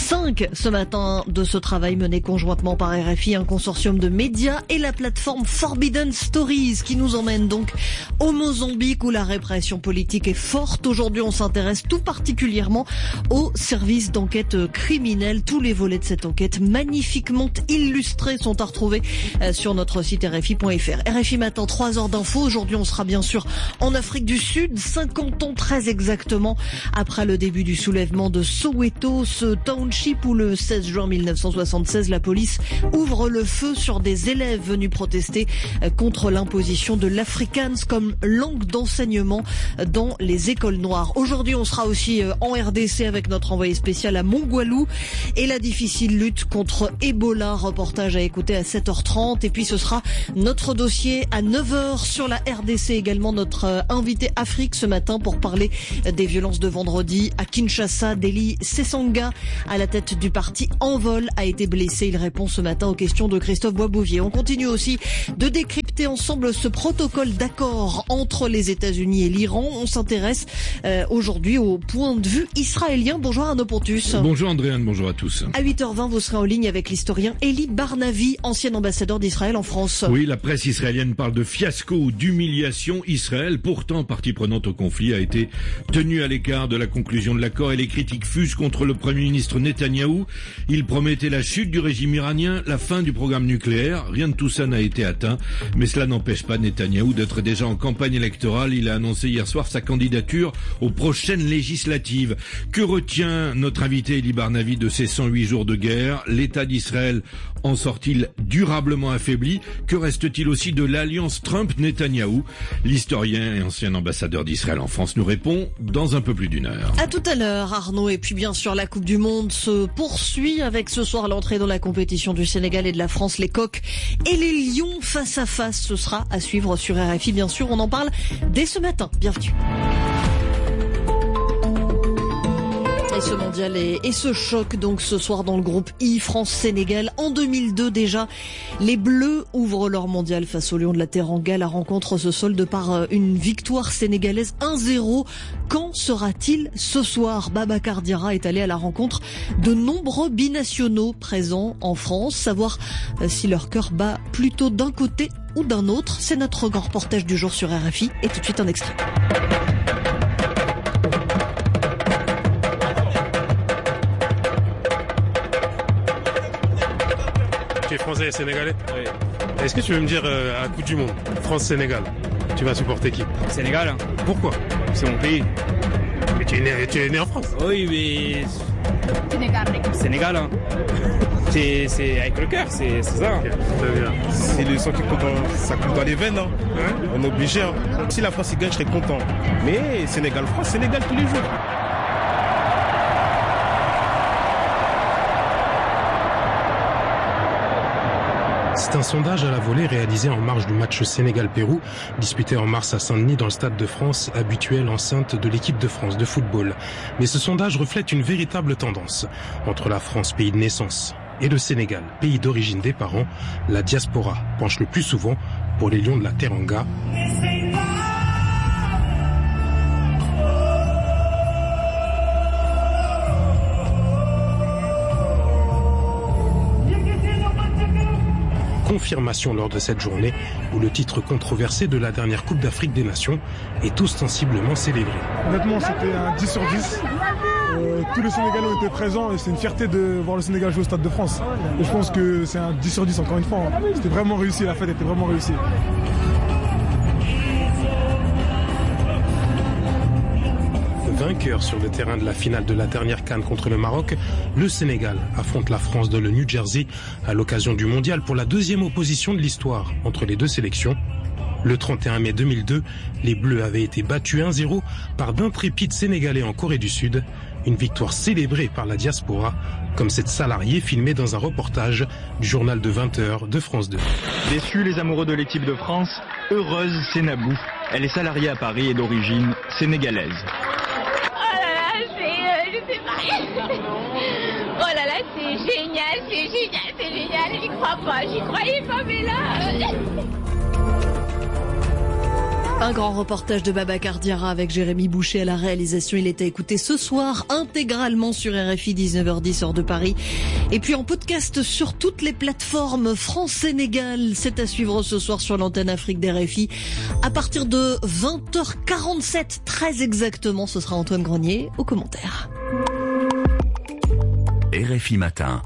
5 ce matin de ce travail mené conjointement par RFI, un consortium de médias et la plateforme Forbidden Stories qui nous emmène donc au Mozambique où la répression politique est forte. Aujourd'hui, on s'intéresse tout particulièrement au service d'enquête criminelle. Tous les volets de cette enquête magnifiquement illustrés sont à retrouver sur notre site RFI.fr. RFI Matin, 3 heures d'infos. Aujourd'hui, on sera bien sûr en Afrique du Sud, 50 ans très exactement après le début du soulèvement de Soweto, ce township où le 16 juin 1976, la police ouvre le feu sur des élèves venus protester contre l'imposition de l'Afrikaans comme langue d'enseignement dans les écoles noires. Aujourd'hui, on sera aussi en RDC avec notre envoyé spécial à Mongwalu et la difficile lutte contre Ebola. Reportage à écouter à 7h30 et puis ce sera notre dossier à 9h sur la RDC également. Notre invité Afrique ce matin pour parler des violences de vendredi à Kinshasa. Deli Sesanga, à la tête du parti Envol, a été blessé. Il répond ce matin aux questions de Christophe Boisbouvier. On continue aussi de décrypter ensemble ce protocole d'accord entre les États-Unis et l'Iran. On s'intéresse aujourd'hui au point de vue israélien. Bonjour Arnaud Pontus. Bonjour Andréane, bonjour à tous. À 8h20, vous serez en ligne avec l'historien Eli Barnavi, ancien ambassadeur d'Israël en France. Oui, la presse israélienne parle de fiasco ou d'humiliation. Israël, pourtant partie prenante au conflit, a été tenue à l'écart de la conclusion de l'accord et les critiques fusent contre le Premier ministre Netanyahou. Il promettait la chute du régime iranien, la fin du programme nucléaire. Rien de tout ça n'a été atteint, mais cela n'empêche pas Netanyahou d'être déjà en campagne électorale. Il a annoncé hier soir sa candidature aux prochaines législatives. Que retient notre invité Eli Barnavi de ces 108 jours de guerre? L'État d'Israël en sort-il durablement affaibli? Que reste-t-il aussi de l'alliance Trump-Netanyahou? L'historien et ancien ambassadeur d'Israël en France nous répond dans un peu plus d'une heure. À tout à l'heure Arnaud, et puis bien sûr la Coupe du Monde se poursuit avec ce soir l'entrée dans la compétition du Sénégal et de la France, les Coqs et les Lions face à face. Ce sera à suivre sur RFI bien sûr, on en parle dès ce matin. Bienvenue. Et ce mondial et ce choc donc ce soir dans le groupe I, France-Sénégal. En 2002 déjà, les Bleus ouvrent leur mondial face aux Lions de la Teranga. La rencontre se solde par une victoire sénégalaise 1-0. Quand sera-t-il ce soir? Babacar Diarra est allé à la rencontre de nombreux binationaux présents en France. Savoir si leur cœur bat plutôt d'un côté ou d'un autre. C'est notre grand reportage du jour sur RFI. Et tout de suite un extrait. Tu es français et sénégalais? Oui. Est-ce que tu veux me dire, à la Coupe du Monde, France-Sénégal, tu vas supporter qui? Sénégal. Hein. Pourquoi? C'est mon pays. Mais tu es né en France? Oui, mais... Sénégal, hein. C'est avec le cœur, c'est ça. Okay, très bien. C'est le sang qui compte, ça compte dans les veines. Hein. Ouais. On est obligé. Hein. Si la France gagne, je serais content. Mais Sénégal-France, Sénégal tous les jours. C'est un sondage à la volée réalisé en marge du match Sénégal-Pérou, disputé en mars à Saint-Denis dans le Stade de France, habituelle enceinte de l'équipe de France de football. Mais ce sondage reflète une véritable tendance. Entre la France, pays de naissance, et le Sénégal, pays d'origine des parents, la diaspora penche le plus souvent pour les Lions de la Teranga. Confirmation lors de cette journée où le titre controversé de la dernière Coupe d'Afrique des Nations est ostensiblement célébré. Honnêtement, c'était un 10 sur 10. Tous les Sénégalais ont été présents et c'est une fierté de voir le Sénégal jouer au Stade de France. Et je pense que c'est un 10 sur 10 encore une fois. C'était vraiment réussi, la fête était vraiment réussie. vainqueur sur le terrain de la finale de la dernière CAN contre le Maroc. Le Sénégal affronte la France dans le New Jersey à l'occasion du mondial pour la deuxième opposition de l'histoire entre les deux sélections. Le 31 mai 2002, les Bleus avaient été battus 1-0 par d'intrépides Sénégalais en Corée du Sud. Une victoire célébrée par la diaspora, comme cette salariée filmée dans un reportage du journal de 20h de France 2. Déçus les amoureux de l'équipe de France, heureuse c'est Nabou. Elle est salariée à Paris et d'origine sénégalaise. Oh là là, je sais pas. Oh là là, c'est génial, j'y crois pas, j'y croyais pas, mais là... Un grand reportage de Babacar Diarra avec Jérémy Boucher à la réalisation. Il est à écouter ce soir intégralement sur RFI 19h10 heure de Paris. Et puis en podcast sur toutes les plateformes France-Sénégal. C'est à suivre ce soir sur l'antenne Afrique d'RFI. À partir de 20h47, très exactement, ce sera Antoine Grenier aux commentaires. RFI Matin.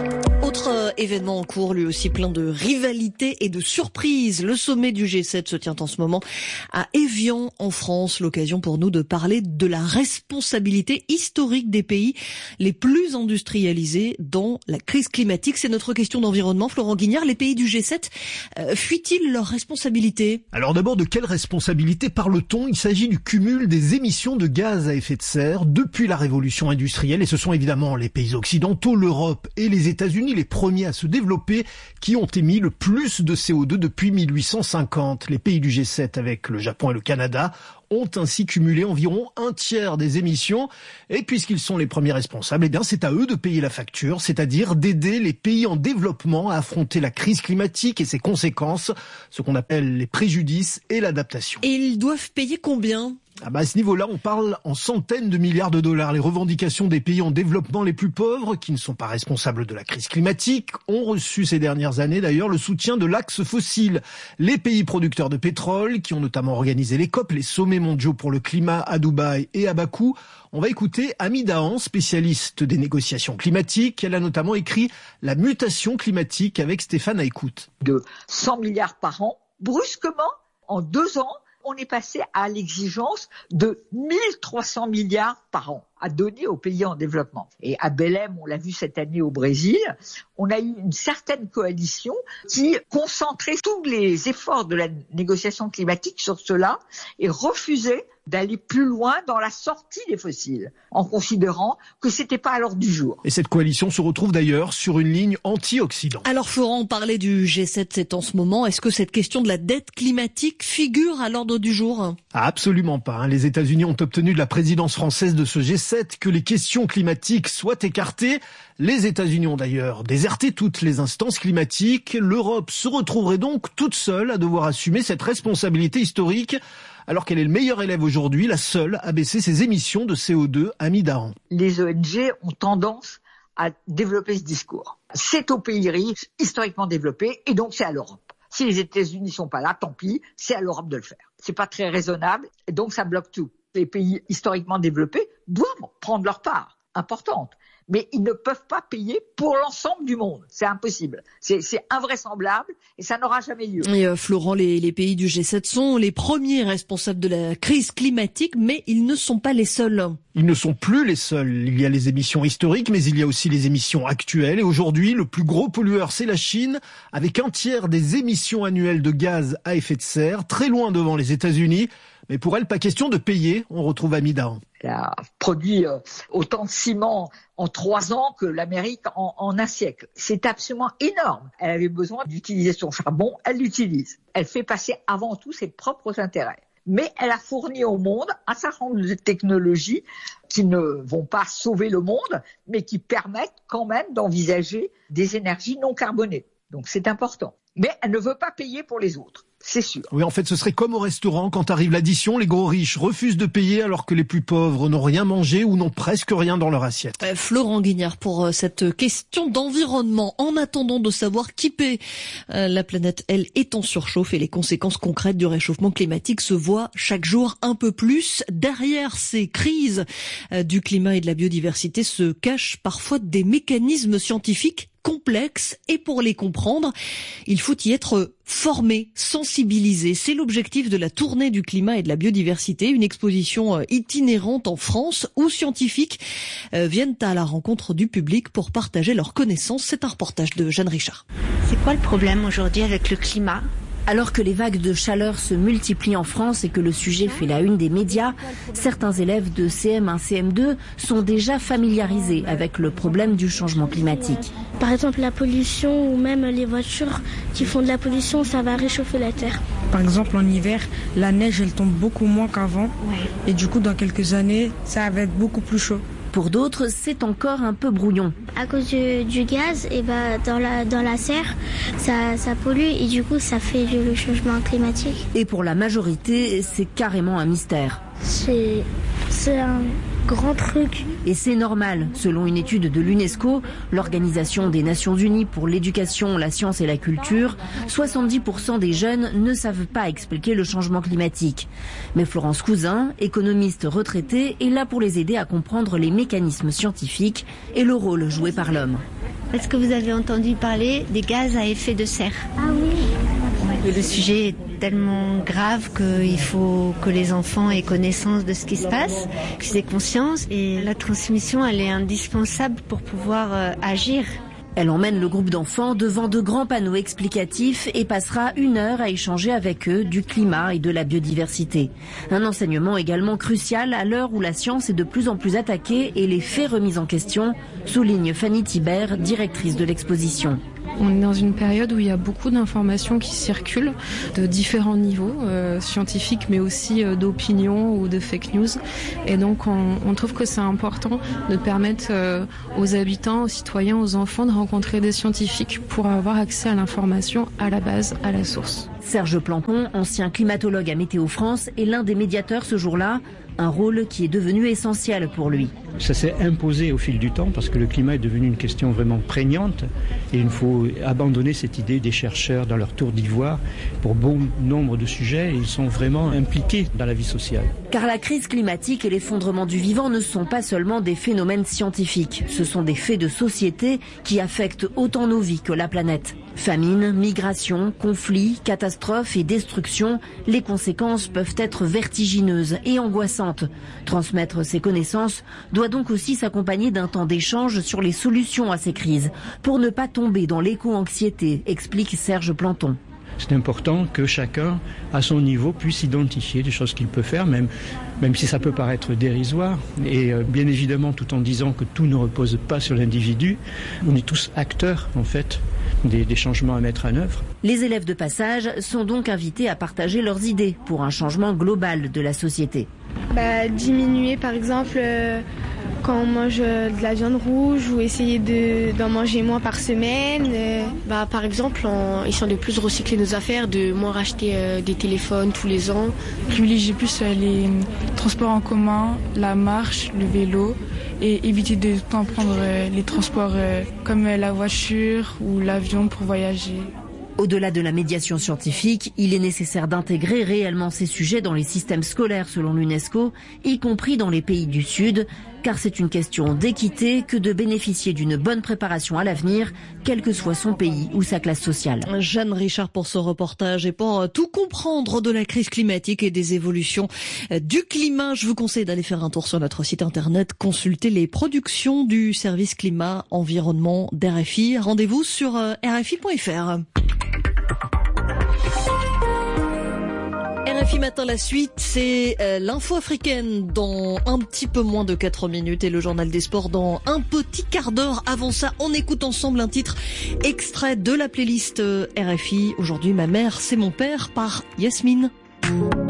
Autre événement en cours, lui aussi plein de rivalité et de surprises. Le sommet du G7 se tient en ce moment à Évian, en France. L'occasion pour nous de parler de la responsabilité historique des pays les plus industrialisés dans la crise climatique. C'est notre question d'environnement. Florent Guignard, les pays du G7 fuient-ils leurs responsabilités ? Alors d'abord, de quelle responsabilité parle-t-on ? Il s'agit du cumul des émissions de gaz à effet de serre depuis la révolution industrielle. Et ce sont évidemment les pays occidentaux, l'Europe et les États-Unis, les premiers à se développer, qui ont émis le plus de CO2 depuis 1850. Les pays du G7, avec le Japon et le Canada, ont ainsi cumulé environ un tiers des émissions. Et puisqu'ils sont les premiers responsables, eh bien c'est à eux de payer la facture, c'est-à-dire d'aider les pays en développement à affronter la crise climatique et ses conséquences, ce qu'on appelle les préjudices et l'adaptation. Et ils doivent payer combien ? À ce niveau-là, on parle en centaines de milliards de dollars. Les revendications des pays en développement les plus pauvres, qui ne sont pas responsables de la crise climatique, ont reçu ces dernières années d'ailleurs le soutien de l'axe fossile. Les pays producteurs de pétrole, qui ont notamment organisé les COP, les sommets mondiaux pour le climat à Dubaï et à Bakou. On va écouter Amy Dahan, spécialiste des négociations climatiques. Elle a notamment écrit La mutation climatique avec Stéphane Aïkout. De 100 milliards par an, brusquement, en 2 ans, on est passé à l'exigence de 1300 milliards par an à donner aux pays en développement. Et à Belém, on l'a vu cette année au Brésil, on a eu une certaine coalition qui concentrait tous les efforts de la négociation climatique sur cela et refusait d'aller plus loin dans la sortie des fossiles, en considérant que c'était pas à l'ordre du jour. Et cette coalition se retrouve d'ailleurs sur une ligne anti-Occident. Alors Florent, on parlait du G7, c'est en ce moment. Est-ce que cette question de la dette climatique figure à l'ordre du jour ? Absolument pas. Les États-Unis ont obtenu de la présidence française de ce G7 que les questions climatiques soient écartées. Les États-Unis ont d'ailleurs déserté toutes les instances climatiques. L'Europe se retrouverait donc toute seule à devoir assumer cette responsabilité historique, alors qu'elle est le meilleur élève aujourd'hui, la seule à baisser ses émissions de CO2 à mi-daran. Les ONG ont tendance à développer ce discours. C'est aux pays riches, historiquement développés, et donc c'est à l'Europe. Si les États-Unis sont pas là, tant pis, c'est à l'Europe de le faire. C'est pas très raisonnable, et donc ça bloque tout. Les pays historiquement développés doivent prendre leur part importante, mais ils ne peuvent pas payer pour l'ensemble du monde. C'est impossible. C'est invraisemblable et ça n'aura jamais lieu. Et Florent, les pays du G7 sont les premiers responsables de la crise climatique, mais ils ne sont pas les seuls. Ils ne sont plus les seuls. Il y a les émissions historiques, mais il y a aussi les émissions actuelles. Et aujourd'hui, le plus gros pollueur, c'est la Chine, avec un tiers des émissions annuelles de gaz à effet de serre, très loin devant les États-Unis. Mais pour elle, pas question de payer, on retrouve Amy Dahan. Elle a produit autant de ciment en 3 ans que l'Amérique en un siècle. C'est absolument énorme. Elle avait besoin d'utiliser son charbon, elle l'utilise. Elle fait passer avant tout ses propres intérêts. Mais elle a fourni au monde un certain nombre de technologies qui ne vont pas sauver le monde, mais qui permettent quand même d'envisager des énergies non carbonées. Donc c'est important. Mais elle ne veut pas payer pour les autres. C'est sûr. Oui, en fait, ce serait comme au restaurant. Quand arrive l'addition, les gros riches refusent de payer alors que les plus pauvres n'ont rien mangé ou n'ont presque rien dans leur assiette. Florent Guignard pour cette question d'environnement. En attendant de savoir qui paie, la planète, elle, est en surchauffe et les conséquences concrètes du réchauffement climatique se voient chaque jour un peu plus. Derrière ces crises du climat et de la biodiversité se cachent parfois des mécanismes scientifiques complexes et pour les comprendre, il faut y être formé, sensibilisé. C'est l'objectif de la tournée du climat et de la biodiversité, une exposition itinérante en France où scientifiques viennent à la rencontre du public pour partager leurs connaissances. C'est un reportage de Jeanne Richard. C'est quoi le problème aujourd'hui avec le climat ? Alors que les vagues de chaleur se multiplient en France et que le sujet fait la une des médias, certains élèves de CM1, CM2 sont déjà familiarisés avec le problème du changement climatique. Par exemple, la pollution ou même les voitures qui font de la pollution, ça va réchauffer la terre. Par exemple, en hiver, la neige, elle tombe beaucoup moins qu'avant. Ouais. Et du coup, dans quelques années, ça va être beaucoup plus chaud. Pour d'autres, c'est encore un peu brouillon. À cause du gaz, et dans la serre, ça pollue et du coup, ça fait le changement climatique. Et pour la majorité, c'est carrément un mystère. C'est un grand truc. Et c'est normal. Selon une étude de l'UNESCO, l'Organisation des Nations Unies pour l'éducation, la science et la culture, 70% des jeunes ne savent pas expliquer le changement climatique. Mais Florence Cousin, économiste retraitée, est là pour les aider à comprendre les mécanismes scientifiques et le rôle joué par l'homme. Est-ce que vous avez entendu parler des gaz à effet de serre ? Ah oui. Le sujet est tellement grave qu'il faut que les enfants aient connaissance de ce qui se passe, qu'ils aient conscience. Et la transmission, elle est indispensable pour pouvoir agir. Elle emmène le groupe d'enfants devant de grands panneaux explicatifs et passera 1 heure à échanger avec eux du climat et de la biodiversité. Un enseignement également crucial à l'heure où la science est de plus en plus attaquée et les faits remis en question, souligne Fanny Thibert, directrice de l'exposition. On est dans une période où il y a beaucoup d'informations qui circulent de différents niveaux, scientifiques mais aussi d'opinion ou de fake news. Et donc on trouve que c'est important de permettre aux habitants, aux citoyens, aux enfants de rencontrer des scientifiques pour avoir accès à l'information à la base, à la source. Serge Planton, ancien climatologue à Météo France, est l'un des médiateurs ce jour-là, un rôle qui est devenu essentiel pour lui. Ça s'est imposé au fil du temps parce que le climat est devenu une question vraiment prégnante et il faut abandonner cette idée des chercheurs dans leur tour d'ivoire. Pour bon nombre de sujets, ils sont vraiment impliqués dans la vie sociale. Car la crise climatique et l'effondrement du vivant ne sont pas seulement des phénomènes scientifiques, ce sont des faits de société qui affectent autant nos vies que la planète. Famine, migration, conflits, catastrophes et destruction, les conséquences peuvent être vertigineuses et angoissantes. Transmettre ces connaissances doit donc aussi s'accompagner d'un temps d'échange sur les solutions à ces crises, pour ne pas tomber dans l'éco-anxiété, explique Serge Planton. C'est important que chacun, à son niveau, puisse identifier des choses qu'il peut faire, même si ça peut paraître dérisoire. Et bien évidemment, tout en disant que tout ne repose pas sur l'individu, on est tous acteurs, en fait, des changements à mettre en œuvre. Les élèves de passage sont donc invités à partager leurs idées pour un changement global de la société. Diminuer, par exemple, quand on mange de la viande rouge ou essayer d'en manger moins par semaine. Par exemple, essayant de plus recycler nos affaires, de moins racheter des téléphones tous les ans. Privilégier plus les transports en commun, la marche, le vélo et éviter de tout le temps prendre les transports comme la voiture ou l'avion pour voyager. Au-delà de la médiation scientifique, il est nécessaire d'intégrer réellement ces sujets dans les systèmes scolaires selon l'UNESCO, y compris dans les pays du Sud, car c'est une question d'équité que de bénéficier d'une bonne préparation à l'avenir, quel que soit son pays ou sa classe sociale. Jeanne Richard pour ce reportage. Et pour tout comprendre de la crise climatique et des évolutions du climat, je vous conseille d'aller faire un tour sur notre site internet, consulter les productions du service climat environnement d'RFI. Rendez-vous sur rfi.fr. RFI Matin, la suite, c'est l'info africaine dans un petit peu moins de 4 minutes et le journal des sports dans un petit quart d'heure. Avant ça, on écoute ensemble un titre extrait de la playlist RFI. Aujourd'hui, Ma mère, c'est mon père par Yasmine.